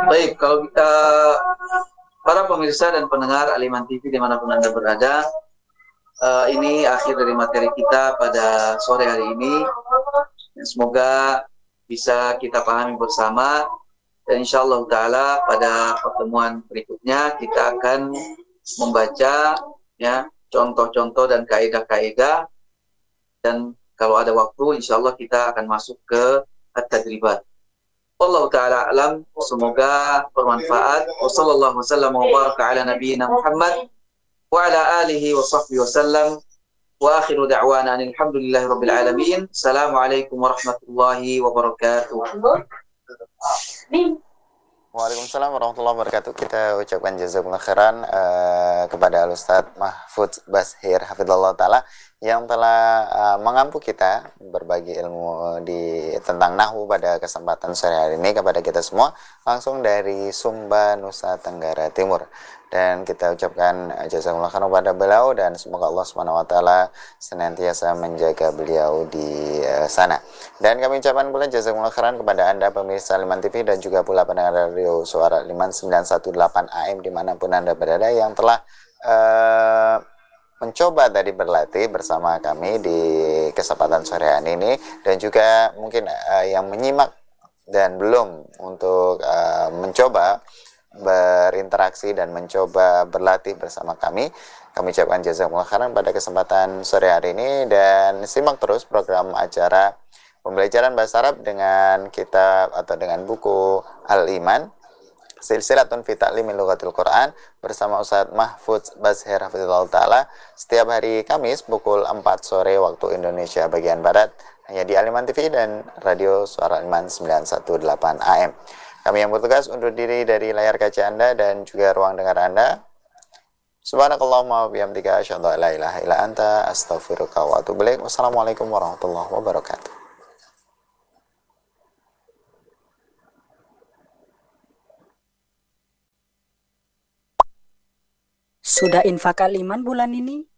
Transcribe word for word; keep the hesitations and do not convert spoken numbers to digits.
Baik, kalau kita para pemirsa dan pendengar Aliman T V dimanapun Anda berada, uh, ini akhir dari materi kita pada sore hari ini. Semoga bisa kita pahami bersama, dan insya Allah Ta'ala pada pertemuan berikutnya kita akan membaca ya contoh-contoh dan kaidah-kaidah, dan kalau ada waktu insya Allah kita akan masuk ke at-tadribat. Allah Ta'ala alam, semoga bermanfaat. Wassallallahu wasallam wa baraka ala nabiyyina Muhammad wa ala alihi wa sahbihi wasallam. Wa akhiru da'wana alhamdulillahi rabbil alamin. Assalamualaikum warahmatullahi wabarakatuh. Waalaikumsalam warahmatullahi wabarakatuh. Kita ucapkan jazakumullah khairan uh, kepada Ustaz Mahfudz Bashir hafizallahu taala yang telah uh, mengampu kita berbagi ilmu di tentang nahwu pada kesempatan sore hari ini kepada kita semua langsung dari Sumba, Nusa Tenggara Timur. Dan kita ucapkan uh, jazakumullah khairan kepada beliau, dan semoga Allah Subhanahu wa taala senantiasa menjaga beliau di uh, sana. Dan kami ucapkan pula jazakumullah khairan kepada Anda pemirsa Aliman T V dan juga pula pendengar radio Suara Aliman sembilan satu delapan A M dimanapun Anda berada yang telah uh, mencoba tadi berlatih bersama kami di kesempatan sore hari ini, dan juga mungkin uh, yang menyimak dan belum untuk uh, mencoba berinteraksi dan mencoba berlatih bersama kami. Kami ucapkan jazakumullah khairan pada kesempatan sore hari ini, dan simak terus program acara pembelajaran bahasa Arab dengan kitab atau dengan buku Al-Iman Silsilatun fi Ta'limil Lughatil Quran bersama Ustaz Mahfudz Bashir hafizallahu taala setiap hari Kamis pukul empat sore waktu Indonesia bagian barat, hanya di Aliman T V dan radio Suara Aliman sembilan satu delapan A M. Kami yang bertugas undur diri dari layar kaca Anda dan juga ruang dengar Anda. Subhanakallahumma wa bihamdika asyhadu an la ilaha illa anta astaghfiruka wa atubu ilaik. Wassalamualaikum warahmatullahi wabarakatuh. Sudah infak Al-Iman bulan ini?